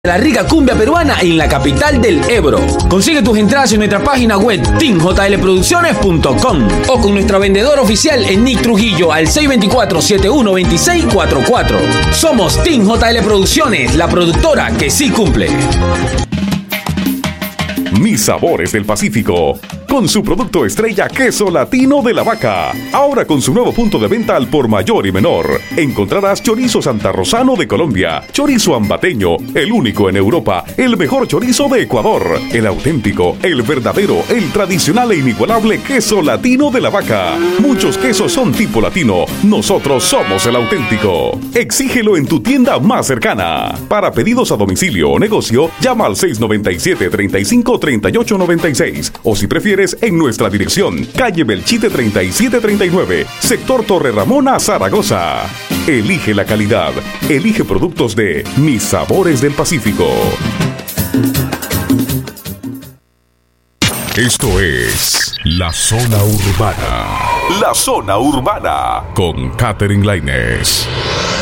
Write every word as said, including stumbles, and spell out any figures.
La rica cumbia peruana en la capital del Ebro. Consigue tus entradas en nuestra página web team j l producciones punto com o con nuestra vendedora oficial en Nick Trujillo al seis dos cuatro, siete uno dos seis cuatro cuatro. Somos Team J L Producciones, la productora que sí cumple. Mis Sabores del Pacífico, con su producto estrella Queso Latino de la Vaca. Ahora con su nuevo punto de venta al por mayor y menor. Encontrarás chorizo santarrosano de Colombia, chorizo ambateño, el único en Europa, el mejor chorizo de Ecuador, el auténtico, el verdadero, el tradicional e inigualable Queso Latino de la Vaca. Muchos quesos son tipo latino, nosotros somos el auténtico. Exígelo en tu tienda más cercana. Para pedidos a domicilio o negocio, llama al seis nueve siete, treinta y cinco, treinta y ocho noventa y seis o si prefieres en nuestra dirección, calle Belchite treinta y siete treinta y nueve, sector Torre Ramona, Zaragoza. Elige la calidad, elige productos de Mis Sabores del Pacífico. Esto es La Zona Urbana. La Zona Urbana con Katherine Lainez.